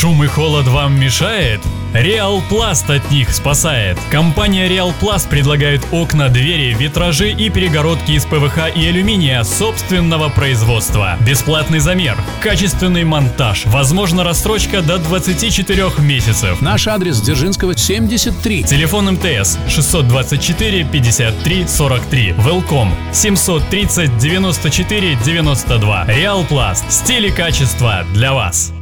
Шум и холод вам мешает? Real Plast от них спасает. Компания Real Plast предлагает окна, двери, витражи и перегородки из ПВХ и алюминия собственного производства. Бесплатный замер, качественный монтаж, возможно рассрочка до 24 месяцев. Наш адрес: Дзержинского, 73. Телефон МТС 624 53 43. Велком 730 94 92. Real Plast. Стиль и качество для вас.